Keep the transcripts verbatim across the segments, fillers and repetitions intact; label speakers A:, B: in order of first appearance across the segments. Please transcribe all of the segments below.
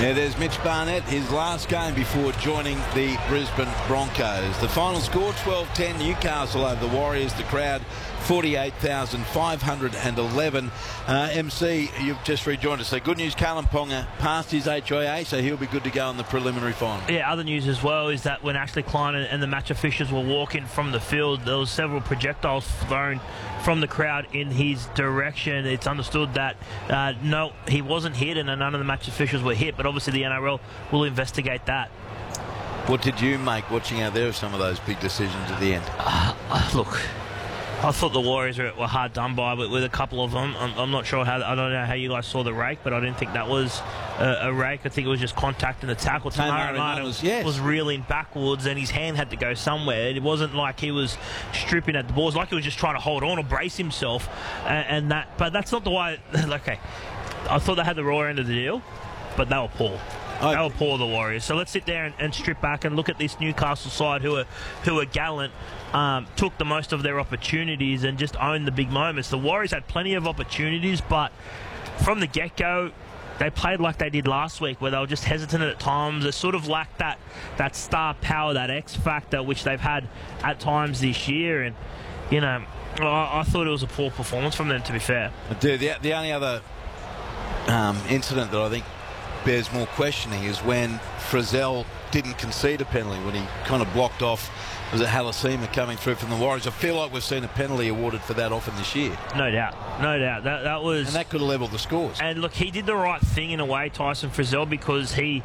A: Yeah, there's Mitch Barnett, his last game before joining the Brisbane Broncos. The final score, twelve ten, Newcastle over the Warriors. The crowd, forty-eight thousand five hundred eleven. Uh, M C, you've just rejoined us. So good news, Kalyn Ponga passed his H I A, so he'll be good to go in the preliminary final.
B: Yeah, other news as well is that when Ashley Klein and, and the match officials were walking from the field, there was several projectiles thrown from the crowd in his direction. It's understood that uh, no, he wasn't hit and none of the match officials were hit, but obviously the N R L will investigate that.
A: What did you make watching out there of some of those big decisions at the end?
B: Uh, uh, look, I thought the Warriors were, were hard done by with, with a couple of them. I'm, I'm not sure how, I don't know how you guys saw the rake, but I didn't think that was a, a rake. I think it was just contact and the tackle. Tamara Martin was, yes. was reeling backwards and his hand had to go somewhere. It wasn't like he was stripping at the balls, like he was just trying to hold on or brace himself. And, and that, but that's not the way. Okay, I thought they had the raw end of the deal, but they were poor. They were poor, the Warriors. So let's sit there and, and strip back and look at this Newcastle side who are who are gallant, um, took the most of their opportunities and just owned the big moments. The Warriors had plenty of opportunities, but from the get-go, they played like they did last week, where they were just hesitant at times. They sort of lacked that, that star power, that X factor, which they've had at times this year. And, you know, I, I thought it was a poor performance from them, to be fair.
A: The, the, the only other um, incident that I think bears more questioning is when Frizzell didn't concede a penalty, when he kind of blocked off, was it Halasima coming through from the Warriors? I feel like we've seen a penalty awarded for that often this year.
B: No doubt, no doubt. That that was,
A: and that could have levelled the scores.
B: And look, he did the right thing in a way, Tyson Frizzell, because he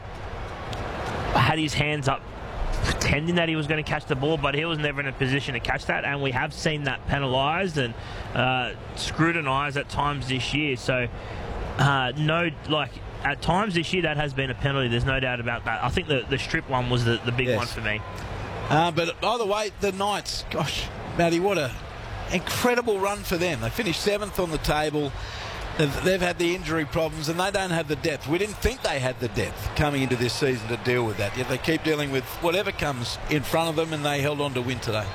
B: had his hands up pretending that he was going to catch the ball, but he was never in a position to catch that, and we have seen that penalised and uh, scrutinised at times this year. So uh, no, like, at times this year that has been a penalty, there's no doubt about that. I think the, the strip one was the, the big yes. one for me.
A: Uh, but either way, the Knights, gosh, Matty, what a incredible run for them. They finished seventh on the table. They've, they've had the injury problems and they don't have the depth. We didn't think they had the depth coming into this season to deal with that, yet they keep dealing with whatever comes in front of them, and they held on to win today.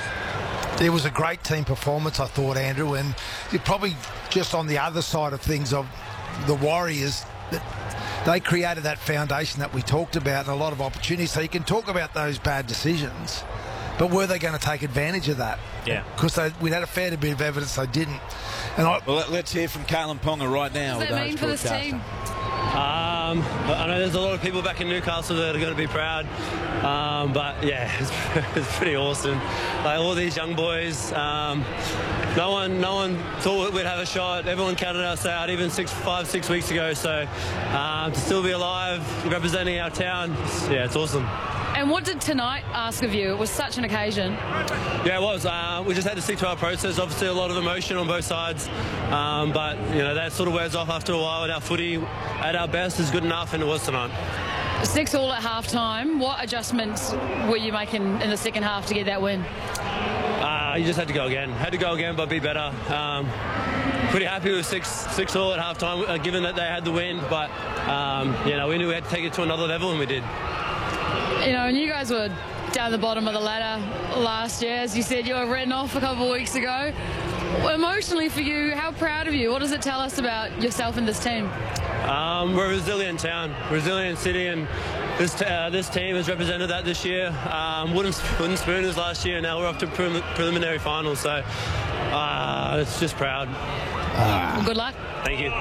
C: It was a great team performance, I thought, Andrew, and you're probably just on the other side of things of the Warriors. They created that foundation that we talked about and a lot of opportunities. So you can talk about those bad decisions, but were they going to take advantage of that?
B: Yeah.
C: Because we'd had a fair bit of evidence they didn't. And I,
A: well, let's hear from Kalyn Ponga right now.
D: What does that mean for this team?
E: Um, I know there's a lot of people back in Newcastle that are going to be proud, um, but yeah, it's, it's pretty awesome. Like all these young boys, um, no one, no one thought we'd have a shot. Everyone counted us out, even six, five, six weeks ago. So um, to still be alive, representing our town, yeah, it's awesome.
D: And what did tonight ask of you? It was such an occasion.
E: Yeah, it was. Uh, we just had to stick to our process. Obviously, a lot of emotion on both sides, um, but you know that sort of wears off after a while. And our footy at our best is good enough, and it was tonight.
D: Six all at half time. What adjustments were you making in the second half to get that win?
E: Uh, you just had to go again. Had to go again, but be better. Um, pretty happy with six six all at half time, uh, given that they had the win. But um, you know, we knew we had to take it to another level, and we did.
D: You know, and you guys were down the bottom of the ladder last year. As you said, you were written off a couple of weeks ago. Emotionally for you, how proud of you? What does it tell us about yourself and this team?
E: Um, we're a resilient town, resilient city, and this t- uh, this team has represented that this year. Um, wooden, wooden Spooners last year, and now we're off to pre- preliminary finals, so uh, it's just proud.
D: Uh, well, good luck.
E: Thank you.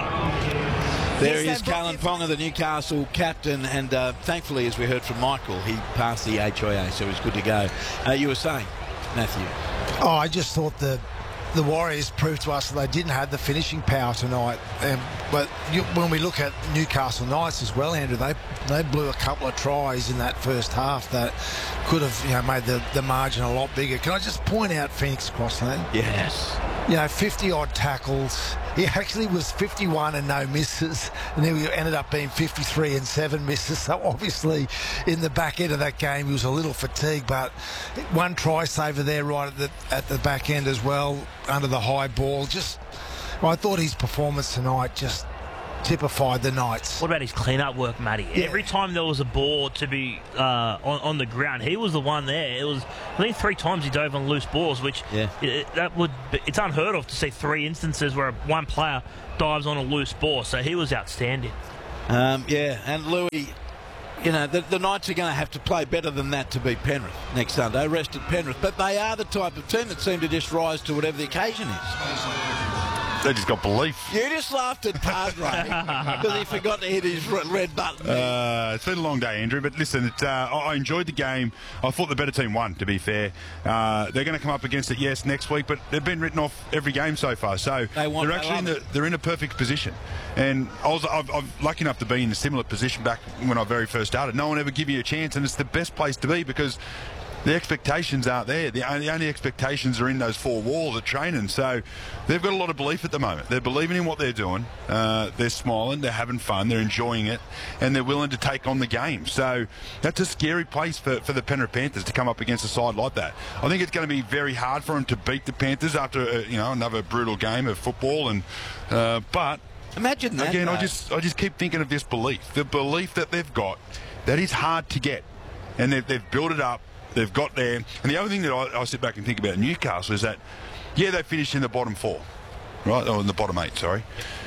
A: There he is, Kalyn Ponga, the Newcastle captain, and uh, thankfully, as we heard from Michael, he passed the H I A, so he's good to go. Uh, you were saying, Matthew?
C: Oh, I just thought the the Warriors proved to us that they didn't have the finishing power tonight. Um, but you, when we look at Newcastle Knights as well, Andrew, they they blew a couple of tries in that first half that could have you know made the, the margin a lot bigger. Can I just point out Phoenix Crossland?
A: Yes.
C: You know, fifty-odd tackles. He actually was fifty-one and no misses, and then we ended up being fifty-three and seven misses. So obviously, in the back end of that game, he was a little fatigued. But one try saver there right at the at the back end as well, under the high ball. Just, well, I thought his performance tonight just typified the Knights.
B: What about his clean-up work, Matty? Yeah. Every time there was a ball to be uh, on, on the ground, he was the one there. It was, I think, three times he dove on loose balls, which
A: yeah.
B: it, that would be, it's unheard of to see three instances where one player dives on a loose ball. So he was outstanding.
A: Um, yeah, and Louis, you know, the, the Knights are going to have to play better than that to beat Penrith next Sunday. Rested Penrith, but they are the type of team that seem to just rise to whatever the occasion is.
F: They just got belief.
A: You just laughed at Padre because he forgot to hit his red button.
F: Uh, it's been a long day, Andrew, but listen, it, uh, I enjoyed the game. I thought the better team won, to be fair. Uh, they're going to come up against it, yes, next week, but they've been written off every game so far. So
A: they want,
F: they're actually in the, they're in a perfect position. And I was I've, I'm lucky enough to be in a similar position back when I very first started. No one ever give you a chance, and it's the best place to be because the expectations aren't there. The only, the only expectations are in those four walls of training. So they've got a lot of belief at the moment. They're believing in what they're doing. Uh, they're smiling. They're having fun. They're enjoying it. And they're willing to take on the game. So that's a scary place for, for the Penrith Panthers to come up against a side like that. I think it's going to be very hard for them to beat the Panthers after uh, you know another brutal game of football. And uh, But
A: imagine that,
F: again,
A: though.
F: I just, I just keep thinking of this belief. The belief that they've got that is hard to get. And they've, they've built it up. They've got there. And the other thing that I, I sit back and think about Newcastle is that, yeah, they finished in the bottom four, right? Or in the bottom eight, sorry.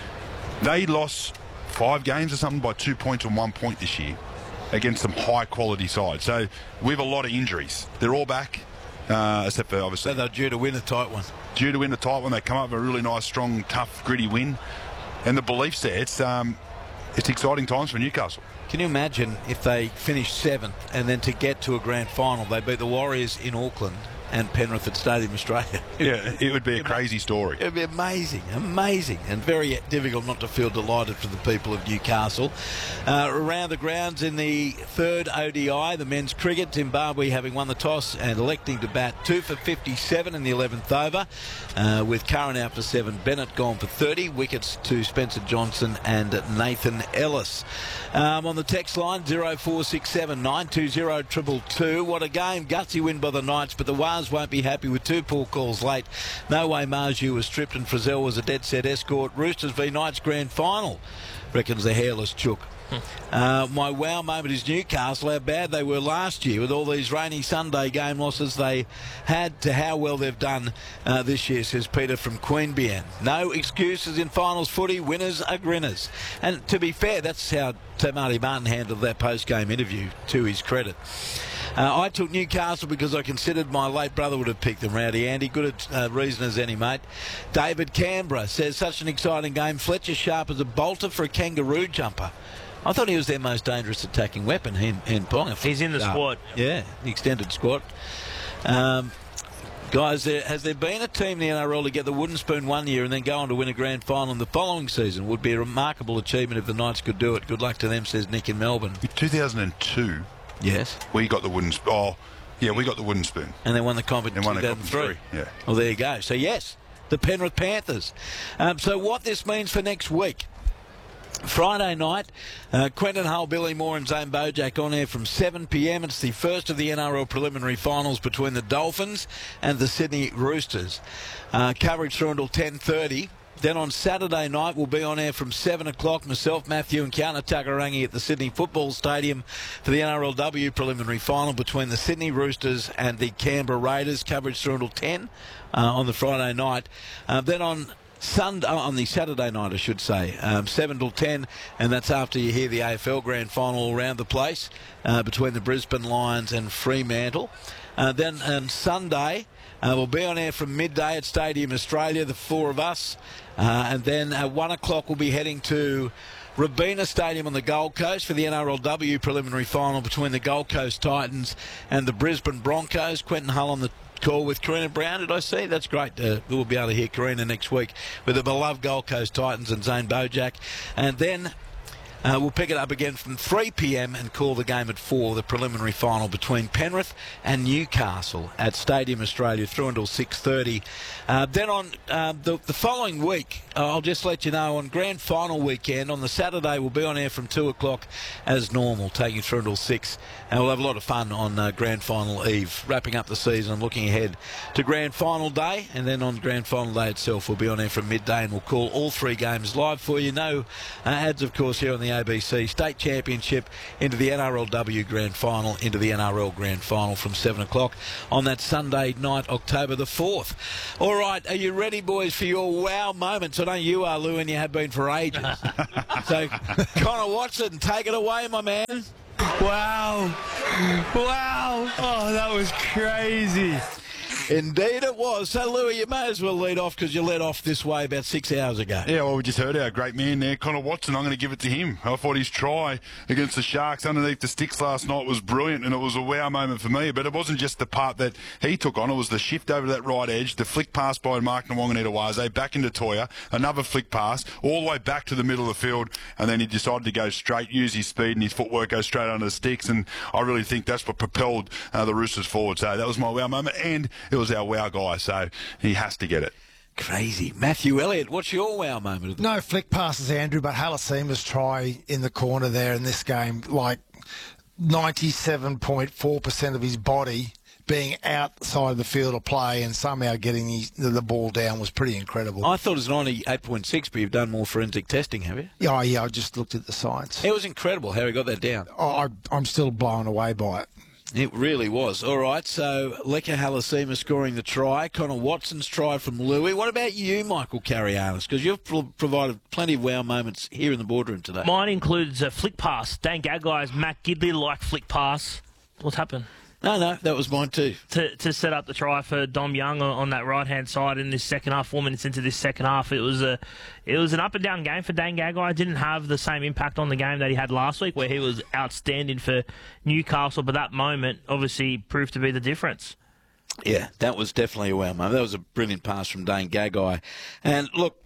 F: They lost five games or something by two points and one point this year against some high-quality sides. So we have a lot of injuries. They're all back, uh, except for obviously...
A: So they're due to win a tight one.
F: Due to win a tight one. They come up with a really nice, strong, tough, gritty win. And the belief's there. It's, um, it's exciting times for Newcastle.
A: Can you imagine if they finished seventh and then to get to a grand final, they beat the Warriors in Auckland and Penrith at Stadium Australia?
F: Yeah, it would be a crazy story.
A: It would be amazing, amazing, and very difficult not to feel delighted for the people of Newcastle. Uh, around the grounds in the third O D I, the men's cricket, Zimbabwe having won the toss and electing to bat two for fifty-seven in the eleventh over, uh, with Curran out for seven, Bennett gone for thirty, wickets to Spencer Johnson and Nathan Ellis. Um, on the text line, zero four six seven nine two zero two two. What a game. Gutsy win by the Knights, but the Wars won't be happy with two poor calls late. No way Marju was stripped and Frizzell was a dead set escort. Roosters v Knights grand final, reckons the hairless chook. Uh, my wow moment is Newcastle, how bad they were last year with all these rainy Sunday game losses they had to how well they've done uh, this year, says Peter from Queanbeyan. No excuses in finals footy, winners are grinners. And to be fair, that's how Marty Martin handled that post-game interview, to his credit. Uh, I took Newcastle because I considered my late brother would have picked them. Rowdy Andy, good uh, reason as any, mate. David Canberra says, such an exciting game. Fletcher sharp as a bolter for a kangaroo jumper. I thought he was their most dangerous attacking weapon, Hen, Hen Ponga.
B: He's in the
A: uh,
B: squad.
A: Yeah, the extended squad. Um, guys, there, has there been a team in the N R L to get the wooden spoon one year and then go on to win a grand final in the following season? Would be a remarkable achievement if the Knights could do it. Good luck to them, says Nick in Melbourne.
F: In two thousand two,
A: yes,
F: we got the wooden spoon. Oh, yeah, we got the wooden spoon.
A: And they won the competition in
F: two thousand three. Yeah.
A: Well, there you go. So, yes, the Penrith Panthers. Um, so what this means for next week. Friday night, uh, Quentin Hull, Billy Moore and Zane Bojack on air from seven p m. It's the first of the N R L preliminary finals between the Dolphins and the Sydney Roosters. Uh, coverage through until ten thirty. Then on Saturday night, we'll be on air from seven o'clock. Myself, Matthew and Counter Takarangi at the Sydney Football Stadium for the N R L W preliminary final between the Sydney Roosters and the Canberra Raiders. Coverage through until ten uh, on the Friday night. Uh, then on Sunday, on the Saturday night, I should say, um, seven till ten, and that's after you hear the A F L Grand Final all around the place uh, between the Brisbane Lions and Fremantle. Uh, then on Sunday, uh, we'll be on air from midday at Stadium Australia, the four of us, uh, and then at one o'clock we'll be heading to Robina Stadium on the Gold Coast for the N R L W preliminary final between the Gold Coast Titans and the Brisbane Broncos. Quentin Hull on the call with Karina Brown, did I see? That's great. Uh, we'll be able to hear Karina next week with the beloved Gold Coast Titans and Zane Bojack. And then uh, we'll pick it up again from three p m and call the game at four, the preliminary final between Penrith and Newcastle at Stadium Australia through until six thirty. Uh, then on uh, the, the following week, uh, I'll just let you know, on Grand Final weekend, on the Saturday, we'll be on air from two o'clock as normal, taking through until six. And we'll have a lot of fun on uh, Grand Final Eve, wrapping up the season and looking ahead to Grand Final Day. And then on Grand Final Day itself, we'll be on air from midday and we'll call all three games live for you. No uh, ads, of course, here on the the A B C. State Championship into the N R L W Grand Final, into the N R L Grand Final from seven o'clock on that Sunday night, October the fourth. All right, are you ready, boys, for your wow moments? I know you are, Lou, and you have been for ages. So, Connor Watson, take it away, my man.
G: Wow. Wow. Oh, that was crazy.
A: Indeed it was. So, Louis, you may as well lead off because you led off this way about six hours ago.
F: Yeah, well, we just heard our great man there, Connor Watson. I'm going to give it to him. I thought his try against the Sharks underneath the sticks last night was brilliant, and it was a wow moment for me. But it wasn't just the part that he took on. It was the shift over to that right edge, the flick pass by Mark Nawaqanitawase, back into Toya, another flick pass, all the way back to the middle of the field, and then he decided to go straight, use his speed and his footwork, go straight under the sticks, and I really think that's what propelled uh, the Roosters forward. So that was my wow moment, and it was our wow guy, so he has to get it.
A: Crazy. Matthew Elliott, what's your wow moment of the
C: No flick passes, Andrew, but Halasima's try in the corner there in this game, like ninety-seven point four percent of his body being outside of the field of play and somehow getting his, the ball down was pretty incredible.
A: I thought it was ninety-eight point six, but you've done more forensic testing, have you?
C: Yeah, yeah, I just looked at the science.
A: It was incredible how he got that down.
C: I, I'm still blown away by it.
A: It really was. All right, so Leka Halasima scoring the try. Connor Watson's try from Louis. What about you, Michael Carianis? Because you've pro- provided plenty of wow moments here in the boardroom today.
B: Mine includes a flick pass. Dane Gaggai's Matt Gidley-like flick pass. What's happened?
A: No, no, that was mine too.
B: To to set up the try for Dom Young on, on that right-hand side in this second half, four minutes into this second half. It was a it was an up-and-down game for Dane Gagai. Didn't have the same impact on the game that he had last week, where he was outstanding for Newcastle, but that moment obviously proved to be the difference.
A: Yeah, that was definitely a wow moment. That was a brilliant pass from Dane Gagai. And look,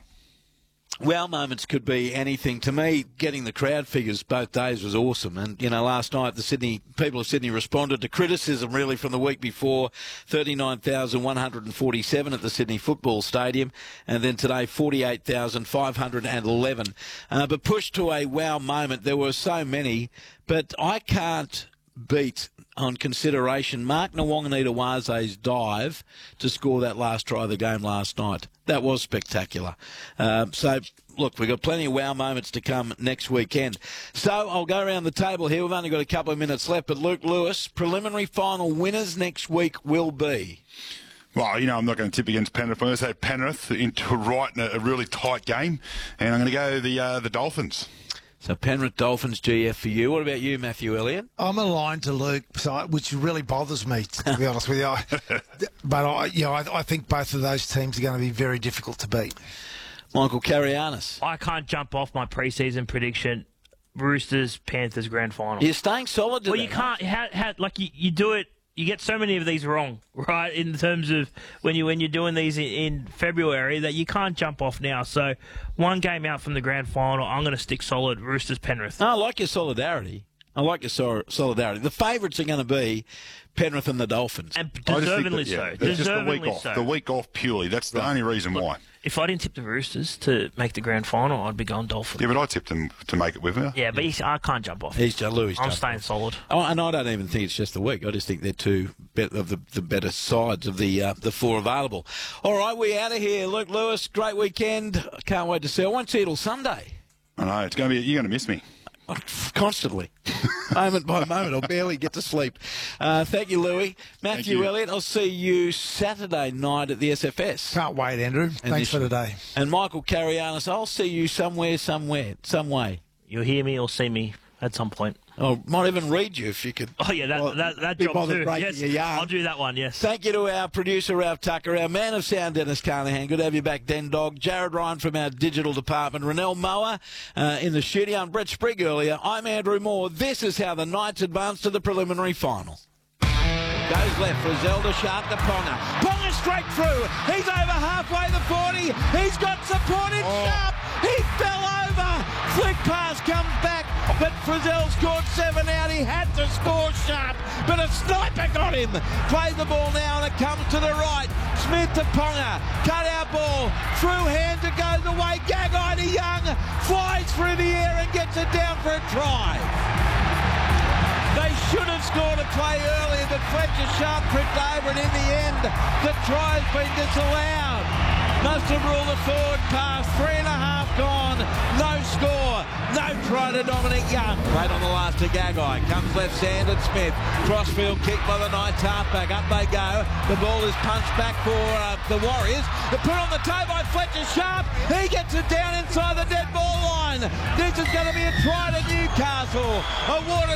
A: wow moments could be anything. To me, getting the crowd figures both days was awesome. And, you know, last night the Sydney people of Sydney responded to criticism really from the week before. thirty-nine thousand one hundred forty-seven at the Sydney Football Stadium. And then today, forty-eight thousand five hundred eleven. Uh, but pushed to a wow moment. There were so many. But I can't beat on consideration Mark Nawaqanitawase's dive to score that last try of the game last night. That was spectacular. Um, so, look, we've got plenty of wow moments to come next weekend. So, I'll go around the table here. We've only got a couple of minutes left, but Luke Lewis, preliminary final winners next week will be...
F: Well, you know, I'm not going to tip against Penrith. I'm going to say Penrith into right in a, a really tight game, and I'm going to go the uh, the Dolphins.
A: So Penrith Dolphins G F for you. What about you, Matthew Elliott?
C: I'm aligned to Luke, so, which really bothers me, to be honest with you. I, but I, you know, I, I think both of those teams are going to be very difficult to beat.
A: Michael Carianis.
B: I can't jump off my preseason prediction. Roosters, Panthers grand final.
A: You're staying solid to
B: Well,
A: that,
B: you can't. How, how, like, you, you do it. You get so many of these wrong, right? In terms of when you when you're doing these in, in February, that you can't jump off now. So one game out from the grand final, I'm going to stick solid. Roosters, Penrith.
A: No, I like your solidarity. I like your so- solidarity. The favourites are going to be Penrith and the Dolphins.
B: And
F: I just think
B: deservingly
F: that, yeah,
B: so.
F: It's just the
B: Deservingly
F: week off.
B: so.
F: The week off purely. That's the only reason why.
B: If I didn't tip the Roosters to make the grand final, I'd be going Dolphins.
F: Yeah, but I tipped them to make it with her.
B: Yeah, but he's, I can't jump off.
A: He's uh, Louis.
B: I'm staying solid.
A: Oh, and I don't even think it's just the week. I just think they're two be- of the, the better sides of the uh, the four available. All right, we're out of here. Luke Lewis, great weekend. Can't wait to see. I won't see you till Sunday.
F: I know it's going to be. You're going to miss me.
A: Constantly. Moment by moment. I'll barely get to sleep. Uh, thank you, Louis. Matthew
F: you.
A: Elliott, I'll see you Saturday night at the S F S.
C: Can't wait, Andrew. Thanks for today.
A: And Michael Carianis, I'll see you somewhere, somewhere, some way.
B: You'll hear me or see me at some point.
A: I might even read you if you could.
B: Oh, yeah, that,
A: well,
B: that, that
A: be
B: job
A: bothered
B: too.
A: breaking
B: Yes,
A: your yarn.
B: I'll do that one, yes.
A: Thank you to our producer, Ralph Tucker, our man of sound, Dennis Carnahan. Good to have you back, Den Dog. Jared Ryan from our digital department. Renell Moa uh, in the studio. And Brett Sprigg earlier. I'm Andrew Moore. This is how the Knights advance to the preliminary final. Goes left for Zelda Sharp to Ponga. Ponga straight through. He's over halfway the forty. He's got support in
F: Oh.
A: Sharp. He fell over. Flick pass comes back. But Frizzell scored seven out. He had to score Sharp. But a sniper got him. Play the ball now and it comes to the right. Smith to Ponga. Cut out ball. Through hand to go the way. Gagai to Young. Flies through the air and gets it down for a try. They should have scored a play earlier, but Fletcher Sharp tripped over it in the end. The try has been disallowed. Must have ruled the forward pass. Three and a half gone. No score. No try to Dominic Young. Played on the last to Gagai. Comes left-handed Smith. Crossfield kick by the Knights halfback. Up they go. The ball is punched back for uh, the Warriors. The put on the toe by Fletcher Sharp. He gets it down inside the dead ball line. This is going to be a try to Newcastle. Awarded